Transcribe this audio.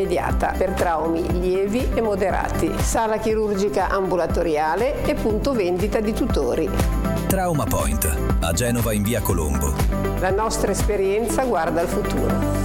immediata per traumi lievi e moderati, sala chirurgica ambulatoriale e punto vendita di tutori. Trauma Point, a Genova in via Colombo. La nostra esperienza guarda al futuro.